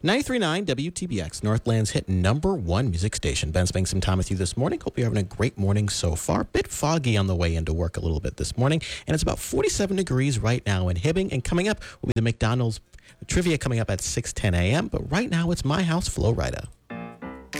93.9 WTBX, Northland's hit #1 music station. Ben spending some time with you this morning. Hope you're having a great morning so far. Bit foggy on the way into work a little bit this morning, and it's about 47 degrees right now in Hibbing. And coming up will be the McDonald's trivia coming up at 6:10 a.m. But right now it's My House Flo Rida.